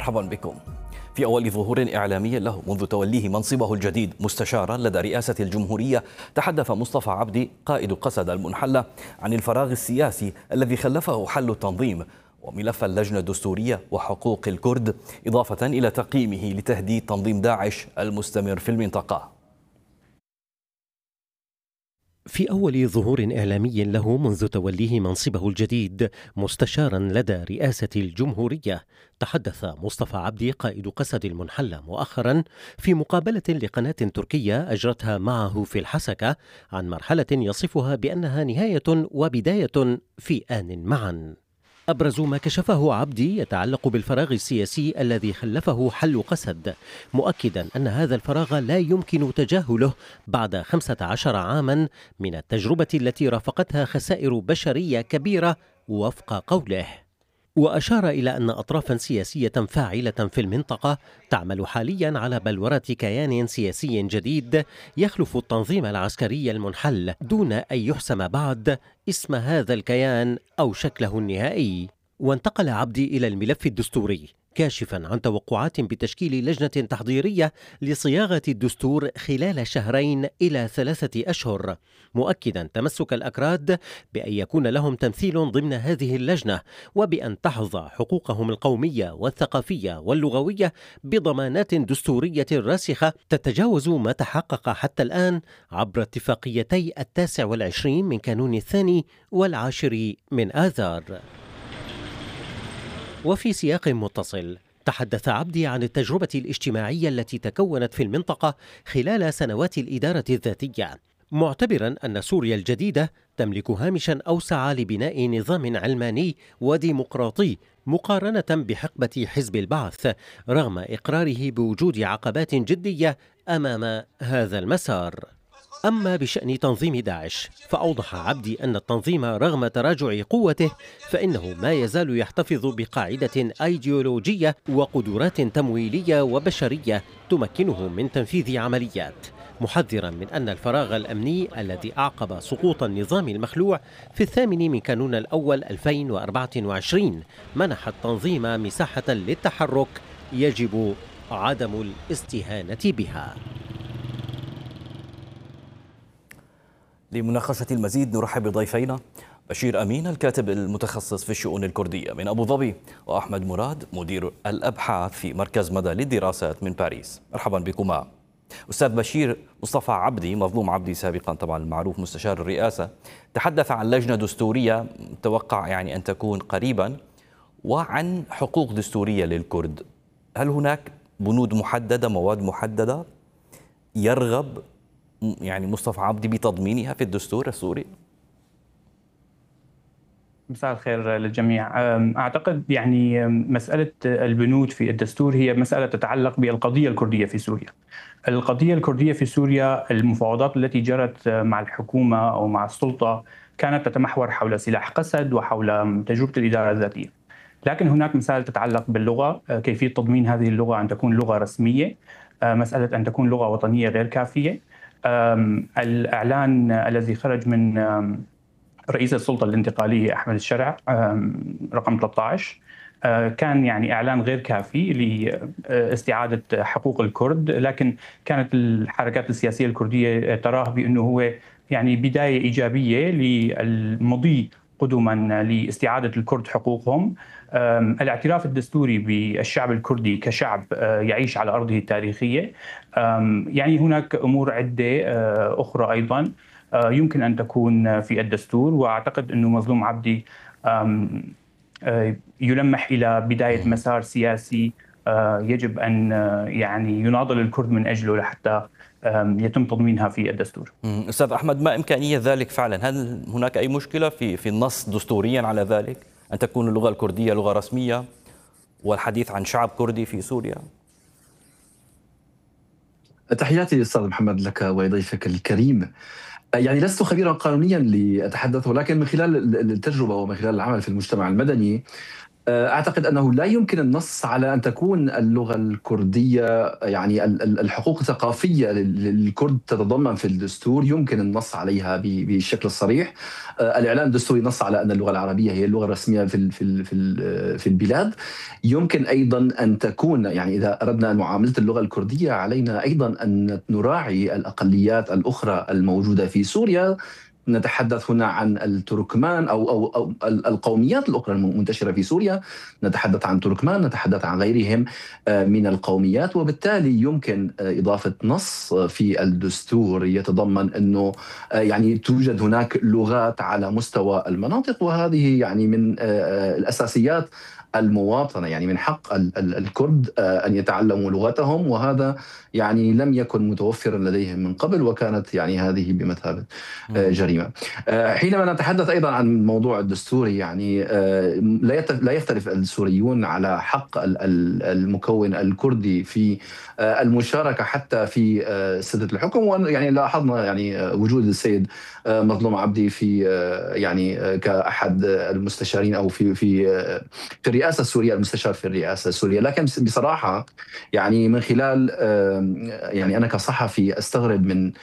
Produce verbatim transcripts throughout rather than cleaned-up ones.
مرحبا بكم. في أول ظهور إعلامي له منذ توليه منصبه الجديد مستشارا لدى رئاسة الجمهورية، تحدث مصطفى عبدي قائد قسد المنحلة عن الفراغ السياسي الذي خلفه حل التنظيم وملف اللجنة الدستورية وحقوق الكرد، إضافة إلى تقييمه لتهديد تنظيم داعش المستمر في المنطقة. في أول ظهور إعلامي له منذ توليه منصبه الجديد مستشارا لدى رئاسة الجمهورية، تحدث مصطفى عبدي قائد قسد المنحلة مؤخرا في مقابلة لقناة تركية أجرتها معه في الحسكة عن مرحلة يصفها بأنها نهاية وبداية في آن معا. أبرز ما كشفه عبدي يتعلق بالفراغ السياسي الذي خلفه حل قسد، مؤكدا أن هذا الفراغ لا يمكن تجاهله بعد خمسة عشر عاما من التجربة التي رافقتها خسائر بشرية كبيرة وفق قوله. وأشار إلى أن أطرافا سياسية فاعلة في المنطقة تعمل حاليا على بلورة كيان سياسي جديد يخلف التنظيم العسكري المنحل دون أن يحسم بعد اسم هذا الكيان أو شكله النهائي. وانتقل عبدي إلى الملف الدستوري، كاشفا عن توقعات بتشكيل لجنة تحضيرية لصياغة الدستور خلال شهرين إلى ثلاثة أشهر، مؤكدا تمسك الأكراد بأن يكون لهم تمثيل ضمن هذه اللجنة، وبأن تحظى حقوقهم القومية والثقافية واللغوية بضمانات دستورية راسخة تتجاوز ما تحقق حتى الآن عبر اتفاقيتي التاسع والعشرين من كانون الثاني والعاشر من آذار. وفي سياق متصل، تحدث عبدي عن التجربة الاجتماعية التي تكونت في المنطقة خلال سنوات الإدارة الذاتية، معتبرا أن سوريا الجديدة تملك هامشا أوسع لبناء نظام علماني وديمقراطي مقارنة بحقبة حزب البعث، رغم إقراره بوجود عقبات جدية أمام هذا المسار. أما بشأن تنظيم داعش، فأوضح عبدي أن التنظيم رغم تراجع قوته فإنه ما يزال يحتفظ بقاعدة أيديولوجية وقدرات تمويلية وبشرية تمكنه من تنفيذ عمليات، محذرا من أن الفراغ الأمني الذي أعقب سقوط النظام المخلوع في الثامن من كانون الأول ألفين وأربعة وعشرين منح التنظيم مساحة للتحرك يجب عدم الاستهانة بها. لمناقشة المزيد نرحب بضيفينا بشير أمين الكاتب المتخصص في الشؤون الكردية من أبو ظبي، وأحمد مراد مدير الأبحاث في مركز مدى للدراسات من باريس. مرحبا بكما. أستاذ بشير، مصطفى عبدي مظلوم عبدي سابقا طبعا المعروف مستشار الرئاسة تحدث عن لجنة دستورية متوقع يعني أن تكون قريبا وعن حقوق دستورية للكرد. هل هناك بنود محددة، مواد محددة يرغب يعني مصطفى عبدي بتضمينها في الدستور السوري؟ مساء الخير للجميع. أعتقد يعني مسألة البنود في الدستور هي مسألة تتعلق بالقضية الكردية في سوريا. القضية الكردية في سوريا، المفاوضات التي جرت مع الحكومة أو مع السلطة كانت تتمحور حول سلاح قسد وحول تجربة الإدارة الذاتية، لكن هناك مسائل تتعلق باللغة، كيفية تضمين هذه اللغة أن تكون لغة رسمية، مسألة أن تكون لغة وطنية غير كافية. الإعلان الذي خرج من رئيس السلطة الانتقالية أحمد الشرع رقم ثلاثة عشر كان يعني إعلان غير كافي لاستعادة حقوق الكرد، لكن كانت الحركات السياسية الكردية تراه بأنه هو يعني بداية إيجابية للمضي قدما لاستعادة الكرد حقوقهم. الاعتراف الدستوري بالشعب الكردي كشعب يعيش على أرضه التاريخية، يعني هناك أمور عدة أخرى أيضا يمكن أن تكون في الدستور، وأعتقد أنه مظلوم عبدي يلمح إلى بداية مسار سياسي يجب أن يعني يناضل الكرد من أجله لحتى يتم تضمينها في الدستور. أستاذ أحمد، ما إمكانية ذلك فعلا؟ هل هناك أي مشكلة في في النص دستوريا على ذلك أن تكون اللغة الكردية لغة رسمية والحديث عن شعب كردي في سوريا؟ تحياتي أستاذ محمد لك وضيفك الكريم. يعني لست خبيرا قانونيا لأتحدث، ولكن من خلال التجربة ومن خلال العمل في المجتمع المدني أعتقد أنه لا يمكن النص على أن تكون اللغة الكردية يعني الحقوق الثقافية للكرد تتضمن في الدستور، يمكن النص عليها بالشكل الصريح. الإعلان الدستوري نص على أن اللغة العربية هي اللغة الرسمية في في في البلاد. يمكن أيضا أن تكون يعني إذا أردنا معاملة اللغة الكردية علينا أيضا أن نراعي الأقليات الأخرى الموجودة في سوريا. نتحدث هنا عن التركمان أو, أو, أو القوميات الأخرى المنتشرة في سوريا، نتحدث عن تركمان، نتحدث عن غيرهم من القوميات، وبالتالي يمكن إضافة نص في الدستور يتضمن أنه يعني توجد هناك لغات على مستوى المناطق، وهذه يعني من الأساسيات المواطنة، يعني من حق الكرد أن يتعلموا لغتهم، وهذا يعني لم يكن متوفرا لديهم من قبل، وكانت يعني هذه بمثابة جريمة. حينما نتحدث أيضا عن الموضوع الدستوري يعني لا يختلف السوريون على حق المكون الكردي في المشاركة حتى في سدة الحكم، ويعني لاحظنا يعني وجود السيد مظلوم عبدي في يعني كأحد المستشارين أو في في في الرئاسة السورية، المستشار في الرئاسة السورية. لكن بصراحة يعني من خلال يعني أنا كصحفي أستغرب من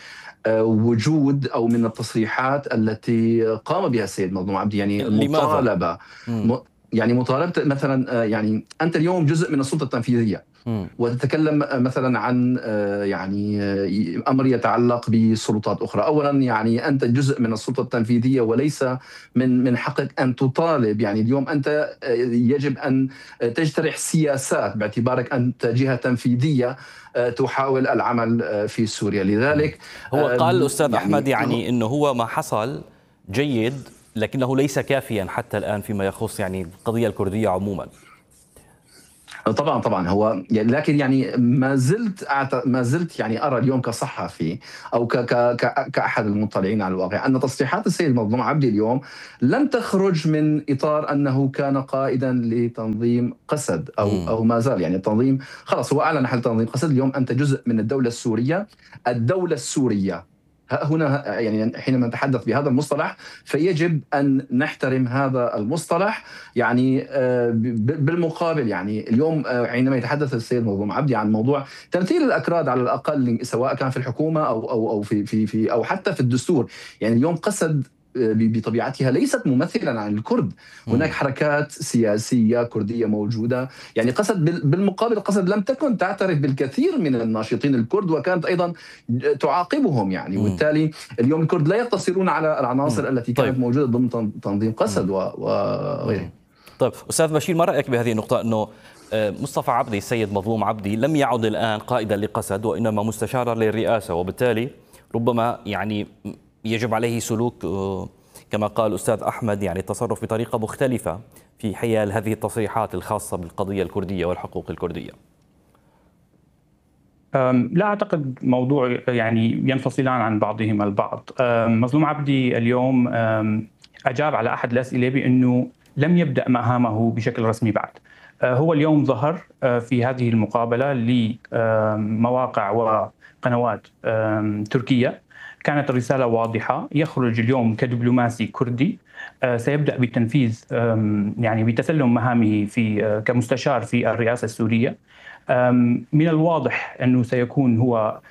وجود أو من التصريحات التي قام بها السيد مظلوم عبدي، يعني المطالبة يعني مطالبة مثلا يعني أنت اليوم جزء من السلطة التنفيذية وتتكلم مثلا عن يعني أمر يتعلق بسلطات أخرى. أولا يعني أنت جزء من السلطة التنفيذية وليس من من حقك أن تطالب. يعني اليوم أنت يجب أن تجترح سياسات باعتبارك أنت جهة تنفيذية تحاول العمل في سوريا. لذلك هو قال الأستاذ يعني أحمد يعني أنه هو ما حصل جيد لكنه ليس كافيا حتى الآن فيما يخص يعني القضية الكردية عموما. طبعا طبعا هو لكن يعني ما زلت ما زلت يعني ارى اليوم كصحفي او ك ك كاحد المطلعين على الواقع ان تصريحات السيد مظلوم عبدي اليوم لم تخرج من اطار انه كان قائدا لتنظيم قسد او م. او ما زال يعني التنظيم خلاص هو اعلن عن تنظيم قسد. اليوم انت جزء من الدوله السوريه. الدوله السوريه هنا يعني حينما نتحدث بهذا المصطلح فيجب أن نحترم هذا المصطلح. يعني بالمقابل يعني اليوم حينما يتحدث السيد مظلوم عبدي عن موضوع تمثيل الأكراد على الأقل سواء كان في الحكومة أو أو أو في في في أو حتى في الدستور، يعني اليوم قسد بطبيعتها ليست ممثلا عن الكرد. هناك حركات سياسية كردية موجودة، يعني قسد بالمقابل قسد لم تكن تعترف بالكثير من الناشطين الكرد وكانت أيضا تعاقبهم يعني. وبالتالي اليوم الكرد لا يقتصرون على العناصر التي كانت طيب. موجودة ضمن تنظيم قسد وغيره. طيب أستاذ بشير، ما رأيك بهذه النقطة أنه مصطفى عبدي السيد مظلوم عبدي لم يعد الآن قائدا لقسد وإنما مستشارا للرئاسة، وبالتالي ربما يعني يجب عليه سلوك كما قال الأستاذ أحمد يعني التصرف بطريقة مختلفة في حيال هذه التصريحات الخاصة بالقضية الكردية والحقوق الكردية؟ لا أعتقد موضوع يعني ينفصلان عن بعضهما البعض. مظلوم عبدي اليوم أجاب على أحد الأسئلة بأنه لم يبدأ مهامه بشكل رسمي بعد. هو اليوم ظهر في هذه المقابلة لمواقع وقنوات تركية، كانت الرسالة واضحة. يخرج اليوم كدبلوماسي كردي سيبدأ بالتنفيذ يعني بتسلم مهامه في كمستشار في الرئاسة السورية. من الواضح أنه سيكون هو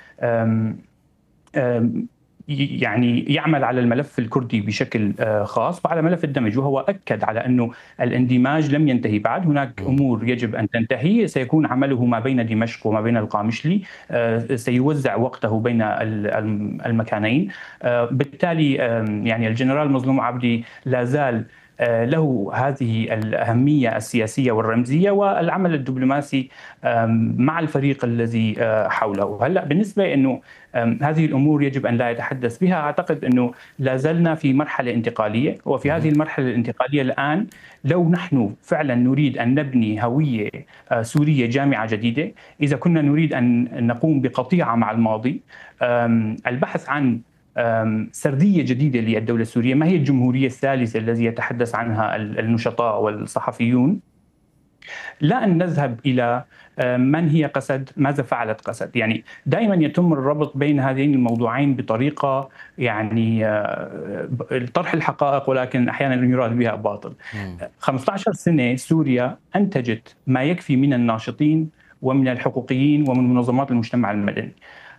يعني يعمل على الملف الكردي بشكل خاص وعلى ملف الدمج، وهو أكد على أنه الاندماج لم ينتهي بعد، هناك أمور يجب أن تنتهي. سيكون عمله ما بين دمشق وما بين القامشلي، سيوزع وقته بين المكانين. بالتالي يعني الجنرال مظلوم عبدي لا زال له هذه الأهمية السياسية والرمزية والعمل الدبلوماسي مع الفريق الذي حوله. هلأ بالنسبة أنه هذه الأمور يجب أن لا يتحدث بها، أعتقد أنه لا زلنا في مرحلة انتقالية، وفي هذه المرحلة الانتقالية الآن لو نحن فعلا نريد أن نبني هوية سورية جامعة جديدة، إذا كنا نريد أن نقوم بقطيعة مع الماضي، البحث عن سردية جديدة للدولة السورية، ما هي الجمهورية الثالثة التي يتحدث عنها النشطاء والصحفيون، لا أن نذهب إلى من هي قسد، ماذا فعلت قسد. يعني دائما يتم الربط بين هذين الموضوعين بطريقة يعني طرح الحقائق، ولكن أحيانا يراد بها باطل. خمسة عشر سنة سوريا أنتجت ما يكفي من الناشطين ومن الحقوقيين ومن منظمات المجتمع المدني،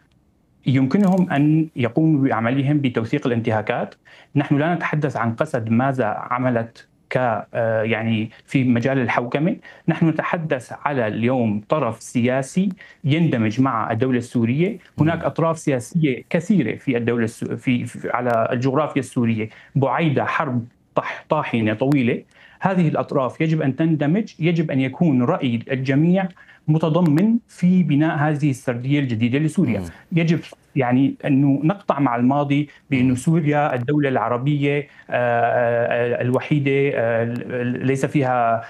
يمكنهم أن يقوموا بعملهم بتوثيق الانتهاكات. نحن لا نتحدث عن قسد ماذا عملت ك يعني في مجال الحوكمة، نحن نتحدث على اليوم طرف سياسي يندمج مع الدولة السورية. هناك أطراف سياسية كثيرة في الدولة في, في على الجغرافيا السورية بعيدة حرب طاحنة طويلة. هذه الأطراف يجب أن تندمج، يجب أن يكون رأي الجميع متضمن في بناء هذه السردية الجديدة لسوريا. يجب يعني أنه نقطع مع الماضي بأنه سوريا الدولة العربية الوحيدة ليس فيها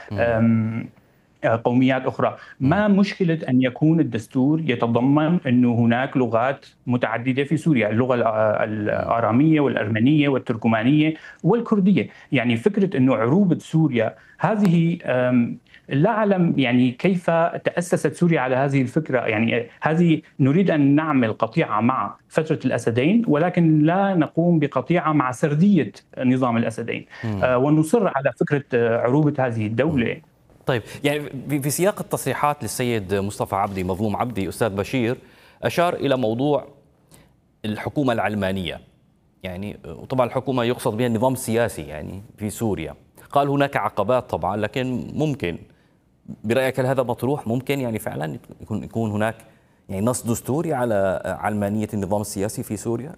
قوميات أخرى. ما مشكلة أن يكون الدستور يتضمن أنه هناك لغات متعددة في سوريا، اللغة الآرامية والأرمنية والتركمانية والكردية. يعني فكرة أنه عروبة سوريا هذه لا أعلم يعني كيف تأسست سوريا على هذه الفكرة. يعني هذه نريد أن نعمل قطيعة مع فترة الأسدين، ولكن لا نقوم بقطيعة مع سردية نظام الأسدين، آه ونصر على فكرة عروبة هذه الدولة. طيب، يعني في سياق التصريحات للسيد مصطفى عبدي مظلوم عبدي، أستاذ بشير أشار إلى موضوع الحكومة العلمانية، يعني وطبعا الحكومة يقصد بها النظام السياسي يعني في سوريا. قال هناك عقبات طبعا، لكن ممكن برأيك هل هذا مطروح؟ ممكن يعني فعلا يكون يكون هناك يعني نص دستوري على علمانية النظام السياسي في سوريا؟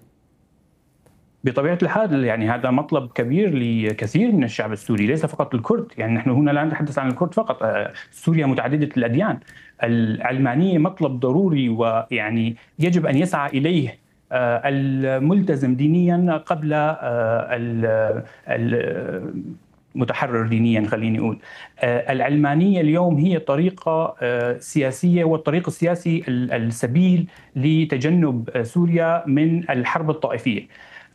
بطبيعة الحال يعني هذا مطلب كبير لكثير من الشعب السوري، ليس فقط الكرد. يعني نحن هنا لا نتحدث عن الكرد فقط، سوريا متعددة الأديان. العلمانية مطلب ضروري، ويعني يجب أن يسعى إليه الملتزم دينيا قبل المتحرر دينيا. خليني أقول العلمانية اليوم هي طريقة سياسية، والطريق السياسي السبيل لتجنب سوريا من الحرب الطائفية.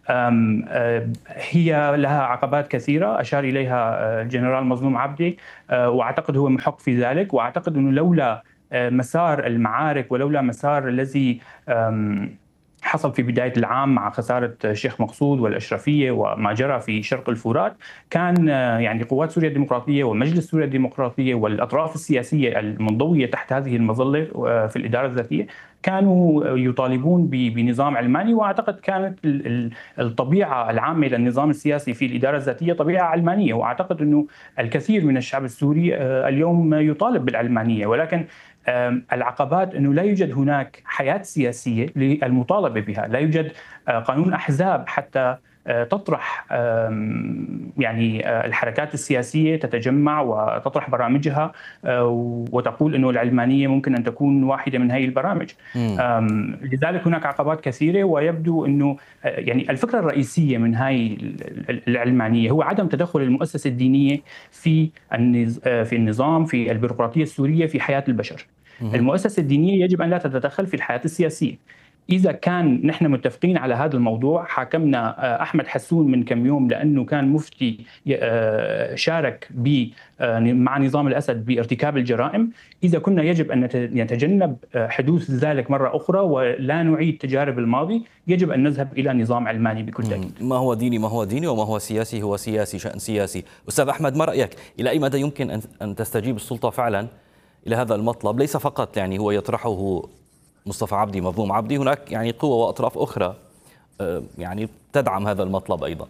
هي لها عقبات كثيرة أشار إليها الجنرال مظلوم عبدي، وأعتقد هو محق في ذلك. وأعتقد أنه لولا مسار المعارك ولولا مسار الذي حصل في بداية العام مع خسارة الشيخ مقصود والأشرفية وما جرى في شرق الفرات، كان يعني قوات سوريا الديمقراطية ومجلس سوريا الديمقراطية والأطراف السياسية المنضوية تحت هذه المظلة في الإدارة الذاتية كانوا يطالبون بنظام علماني. وأعتقد كانت الطبيعة العامة للنظام السياسي في الإدارة الذاتية طبيعة علمانية. وأعتقد أنه الكثير من الشعب السوري اليوم يطالب بالعلمانية، ولكن العقبات أنه لا يوجد هناك حياة سياسية للمطالبة بها، لا يوجد قانون أحزاب حتى تطرح يعني الحركات السياسية تتجمع وتطرح برامجها وتقول أنه العلمانية ممكن أن تكون واحدة من هذه البرامج. لذلك هناك عقبات كثيرة، ويبدو أنه يعني الفكرة الرئيسية من هاي العلمانية هو عدم تدخل المؤسسة الدينية في في النظام، في البيروقراطية السورية، في حياة البشر. المؤسسة الدينية يجب أن لا تتدخل في الحياة السياسية. إذا كان نحن متفقين على هذا الموضوع، حاكمنا أحمد حسون من كم يوم لأنه كان مفتي شارك مع نظام الأسد بارتكاب الجرائم. إذا كنا يجب أن نتجنب حدوث ذلك مرة أخرى ولا نعيد تجارب الماضي، يجب أن نذهب إلى نظام علماني بكل تأكيد. ما هو ديني ما هو ديني، وما هو سياسي هو سياسي، شأن سياسي. أستاذ أحمد، ما رأيك؟ إلى أي مدى يمكن أن تستجيب السلطة فعلا إلى هذا المطلب؟ ليس فقط يعني هو يطرحه مصطفى عبدي مظلوم عبدي، هناك يعني قوى وأطراف أخرى يعني تدعم هذا المطلب أيضا.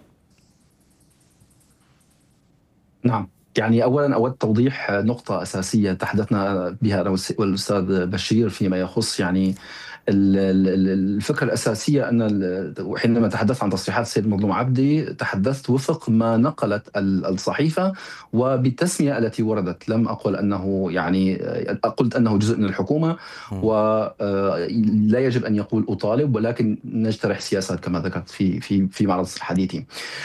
نعم، يعني أولا أود توضيح نقطة أساسية تحدثنا بها أنا والأستاذ بشير فيما يخص يعني الفكرة الأساسية. أن حينما تحدثت عن تصريحات السيد مظلوم عبدي تحدثت وفق ما نقلت الصحيفة وبالتسمية التي وردت. لم أقل أنه يعني قلت أنه جزء من الحكومة ولا يجب أن يقول أطالب، ولكن نجترح سياسات كما ذكرت في في في معرض حديثي.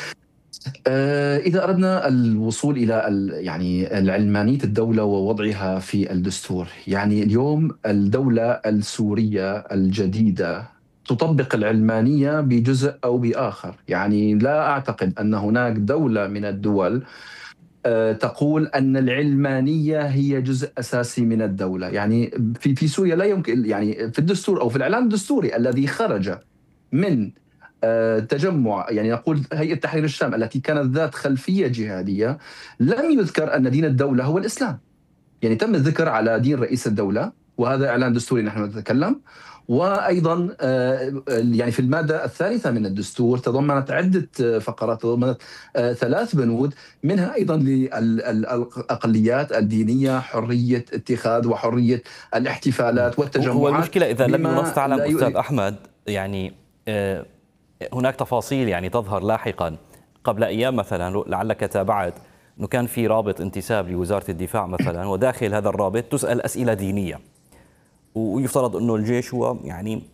إذا أردنا الوصول إلى يعني العلمانية الدولة ووضعها في الدستور، يعني اليوم الدولة السورية الجديدة تطبق العلمانية بجزء أو بآخر. يعني لا أعتقد أن هناك دولة من الدول تقول أن العلمانية هي جزء أساسي من الدولة. يعني في في سوريا لا يمكن، يعني في الدستور أو في الإعلان الدستوري الذي خرج من تجمع، يعني نقول هيئة تحرير الشام التي كانت ذات خلفية جهادية، لم يذكر أن دين الدولة هو الإسلام. يعني تم الذكر على دين رئيس الدولة، وهذا إعلان دستوري نحن نتكلم. وأيضا يعني في المادة الثالثة من الدستور تضمنت عدة فقرات، تضمنت ثلاث بنود، منها أيضا للأقليات الدينية حرية اتخاذ وحرية الاحتفالات والتجمعات. هو المشكلة إذا لم ينص تعلم أستاذ أحمد، يعني هناك تفاصيل يعني تظهر لاحقا. قبل أيام مثلا لعلك تابعت أنه كان في رابط انتساب لوزارة الدفاع مثلا، وداخل هذا الرابط تسأل أسئلة دينية، ويفترض أنه الجيش هو يعني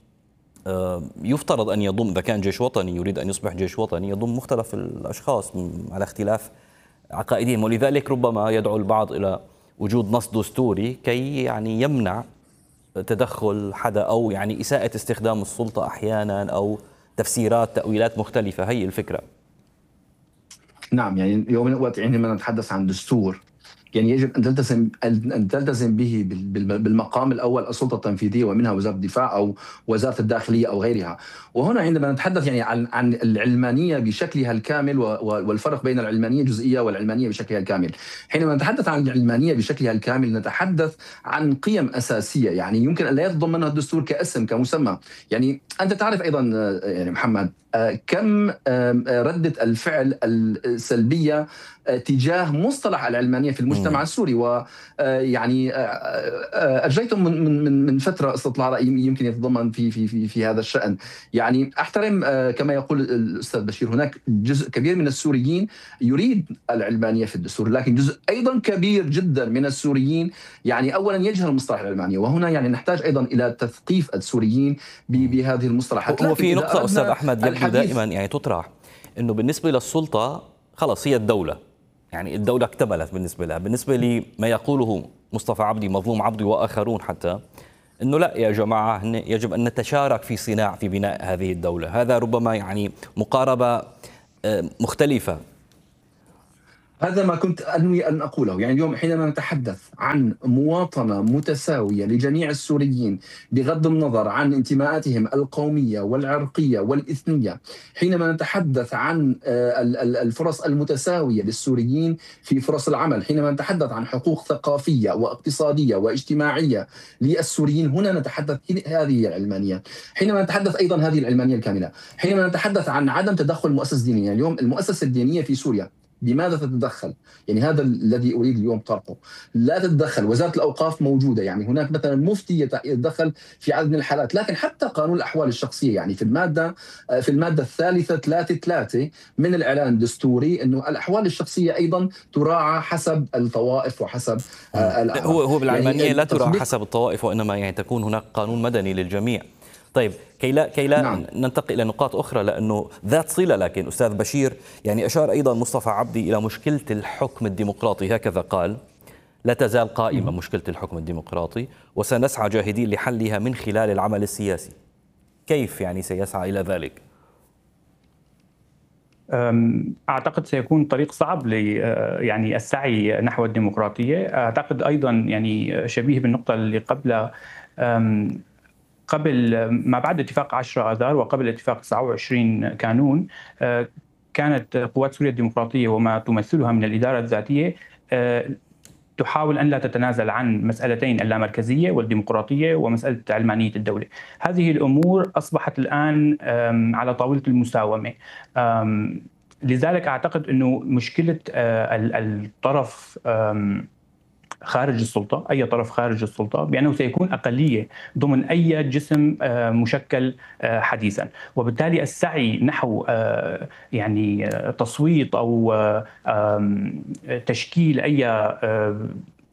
يفترض أن يضم، إذا كان جيش وطني يريد أن يصبح جيش وطني، يضم مختلف الأشخاص على اختلاف عقائدهم، ولذلك ربما يدعو البعض إلى وجود نص دستوري كي يعني يمنع تدخل حدا أو يعني إساءة استخدام السلطة أحيانا أو تفسيرات تأويلات مختلفة. هي الفكرة. نعم، يعني يوم من الوقت عندما نتحدث عن دستور يعني يجب ان تلتزم ان تلتزم به بالمقام الاول السلطه التنفيذيه، ومنها وزاره الدفاع او وزاره الداخليه او غيرها. وهنا عندما نتحدث يعني عن عن العلمانيه بشكلها الكامل، والفرق بين العلمانيه الجزئيه والعلمانيه بشكلها الكامل. حينما نتحدث عن العلمانيه بشكلها الكامل نتحدث عن قيم اساسيه، يعني يمكن ان لا يتضمنها الدستور كاسم كمسمى. يعني انت تعرف ايضا يعني محمد كم ردة الفعل السلبية تجاه مصطلح العلمانية في المجتمع السوري. ويعني أجريتم من من من فترة استطلاع رأي يمكن يتضمن في في في في هذا الشأن. يعني أحترم كما يقول الأستاذ بشير، هناك جزء كبير من السوريين يريد العلمانية في الدستور، لكن جزء أيضا كبير جدا من السوريين يعني أولا يجهل مصطلح العلمانية، وهنا يعني نحتاج أيضا إلى تثقيف السوريين بهذه المصطلحات. وفي نقطة أستاذ أحمد يبدو دائما يعني تطرح إنه بالنسبة للسلطة خلاص هي الدولة، يعني الدولة اكتملت بالنسبة لها. بالنسبة لما يقوله مصطفى عبدي مظلوم عبدي وآخرون حتى، إنه لا يا جماعة يجب أن نتشارك في صناعة في بناء هذه الدولة. هذا ربما يعني مقاربة مختلفة. هذا ما كنت أنوي أن أقوله. يعني اليوم حينما نتحدث عن مواطنة متساوية لجميع السوريين بغض النظر عن انتماءاتهم القومية والعرقية والإثنية، حينما نتحدث عن الفرص المتساوية للسوريين في فرص العمل، حينما نتحدث عن حقوق ثقافية واقتصادية واجتماعية للسوريين، هنا نتحدث هذه العلمانية. حينما نتحدث أيضا هذه العلمانية الكاملة، حينما نتحدث عن عدم تدخل مؤسسة دينية. يعني اليوم المؤسسة الدينية في سوريا لماذا تتدخل؟ يعني هذا الذي أريد اليوم طرحه. لا تتدخل. وزارة الأوقاف موجودة، يعني هناك مثلا مفتي يتدخل في عدد من الحالات، لكن حتى قانون الأحوال الشخصية يعني في المادة في المادة الثالثة ثلاثة ثلاثة من الإعلان الدستوري إنه الأحوال الشخصية أيضا تراعى حسب الطوائف وحسب الأعراض. هو هو بالعلمانية يعني لا تراعى حسب الطوائف، وإنما يعني تكون هناك قانون مدني للجميع. طيب كي لا كي لا نعم. ننتقل إلى نقاط أخرى لأنه ذات صلة، لكن أستاذ بشير يعني أشار أيضا مصطفى عبدي إلى مشكلة الحكم الديمقراطي. هكذا قال: لا تزال قائمة مشكلة الحكم الديمقراطي وسنسعى جاهدين لحلها من خلال العمل السياسي. كيف يعني سيسعى إلى ذلك؟ أعتقد سيكون طريق صعب ل يعني السعي نحو الديمقراطية. أعتقد أيضا يعني شبيه بالنقطة اللي قبل قبل ما بعد اتفاق عشرة آذار وقبل اتفاق تسعة وعشرين كانون، كانت قوات سوريا الديمقراطية وما تمثلها من الإدارة الذاتية تحاول أن لا تتنازل عن مسألتين: اللامركزية والديمقراطية ومسألة علمانية الدولة. هذه الأمور أصبحت الآن على طاولة المساومة. لذلك أعتقد أنه مشكلة الطرف خارج السلطة، أي طرف خارج السلطة، بأنه سيكون أقلية ضمن أي جسم مشكل حديثا، وبالتالي السعي نحو يعني تصويت أو تشكيل أي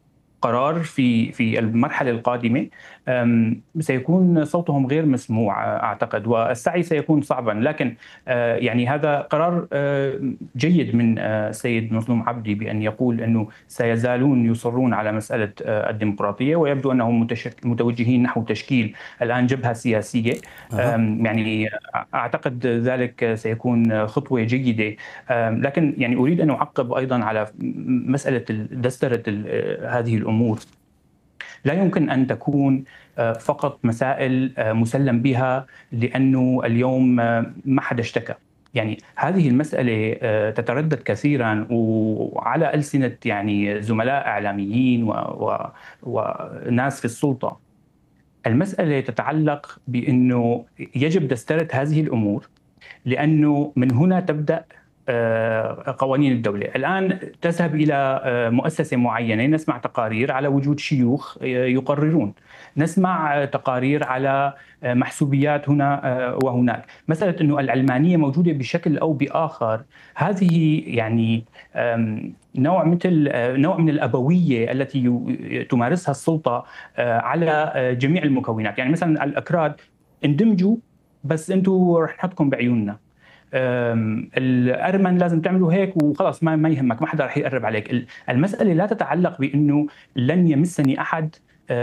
قرار في في المرحلة القادمة سيكون صوتهم غير مسموع أعتقد، والسعي سيكون صعبا. لكن يعني هذا قرار جيد من السيد مظلوم عبدي بأن يقول أنه سيزالون يصرون على مسألة الديمقراطية، ويبدو أنهم متوجهين نحو تشكيل الآن جبهة سياسية. أه. يعني أعتقد ذلك سيكون خطوة جيدة. لكن يعني أريد أن أعقب أيضا على مسألة دسترة هذه الأمور. لا يمكن أن تكون فقط مسائل مسلم بها لأنه اليوم ما حدا اشتكى. يعني هذه المسألة تتردد كثيرا وعلى ألسنة يعني زملاء إعلاميين و... و... وناس في السلطة. المسألة تتعلق بأنه يجب دسترة هذه الأمور، لأنه من هنا تبدأ قوانين الدولة. الآن تذهب إلى مؤسسة معينة، نسمع تقارير على وجود شيوخ يقررون، نسمع تقارير على محسوبيات هنا وهناك. مسألة أنه العلمانية موجودة بشكل أو بآخر، هذه يعني نوع مثل نوع من الأبوية التي تمارسها السلطة على جميع المكونات. يعني مثلا الأكراد اندمجوا، بس أنتوا رح نحطكم بعيوننا. الأرمن لازم تعملوا هيك وخلاص، ما ما يهمك، ما حدا رح يقرب عليك. المسألة لا تتعلق بأنه لن يمسني أحد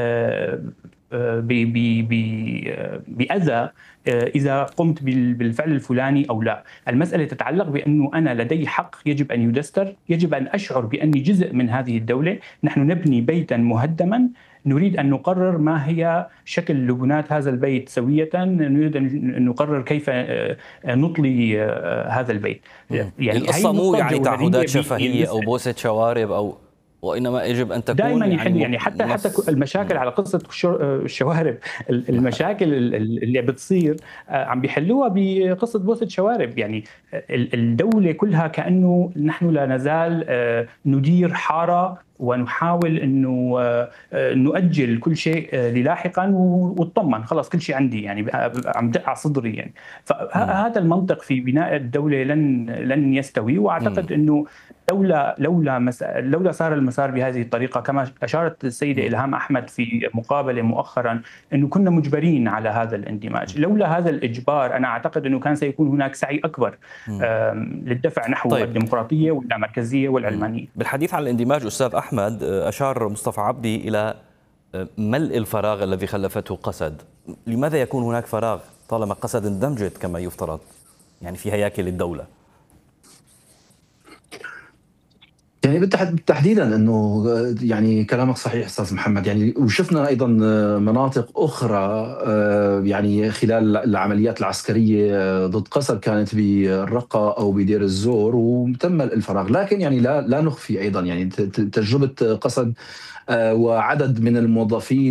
بأذى إذا قمت بالفعل الفلاني أو لا. المسألة تتعلق بأنه أنا لدي حق يجب أن يدستر، يجب أن أشعر بأني جزء من هذه الدولة. نحن نبني بيتا مهدما، نريد أن نقرر ما هي شكل لبنات هذا البيت سوية، نريد أن نقرر كيف نطلي هذا البيت. يعني القصة مو يعني تعهدات شفهية أو بوسة شوارب، أو وإنما يجب أن تكون دائما يعني, يعني, يعني حتى حتى المشاكل على قصة الشوارب، المشاكل اللي بتصير عم بيحلوها بقصة بوسة شوارب. يعني الدولة كلها كأنه نحن لا نزال ندير حارة ونحاول أنه نؤجل كل شيء للاحقا واطمن خلاص كل شيء عندي، يعني عم دق على صدري. يعني فهذا المنطق في بناء الدولة لن لن يستوي. وأعتقد أنه لولا لولا مس... لولا صار المسار بهذه الطريقة، كما أشارت السيدة إلهام أحمد في مقابلة مؤخرا، أنه كنا مجبرين على هذا الاندماج. لولا هذا الإجبار أنا أعتقد أنه كان سيكون هناك سعي أكبر للدفع نحو طيب. الديمقراطية واللامركزية والعلمانية. بالحديث عن الاندماج أستاذ أحمد، أشار مصطفى عبدي إلى ملء الفراغ الذي خلفته قسد. لماذا يكون هناك فراغ طالما قسد اندمجت كما يفترض يعني في هياكل الدولة؟ يعني بالتحديدا انه يعني كلامك صحيح استاذ محمد. يعني وشفنا ايضا مناطق اخرى يعني خلال العمليات العسكريه ضد قسد كانت بالرقه او بدير الزور وتم الفراغ. لكن يعني لا لا نخفي ايضا يعني تجربه قسد وعدد من الموظفين